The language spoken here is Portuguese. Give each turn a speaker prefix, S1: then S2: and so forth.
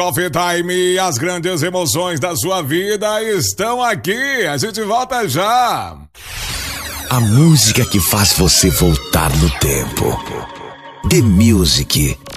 S1: Coffee Time, as grandes emoções da sua vida estão aqui. A gente volta já.
S2: A música que faz você voltar no tempo. The Music